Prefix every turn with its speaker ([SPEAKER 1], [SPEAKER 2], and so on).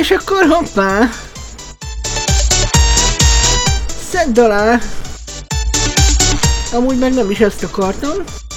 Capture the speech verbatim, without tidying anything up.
[SPEAKER 1] És akkor hoppá! Szedd alá! Amúgy meg nem is ezt akartam.